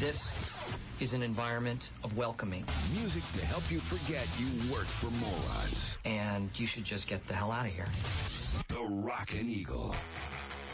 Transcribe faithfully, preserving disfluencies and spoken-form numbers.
This is an environment of welcoming. Music to help you forget you work for morons. And you should just get the hell out of here. The Rockin' Eagle.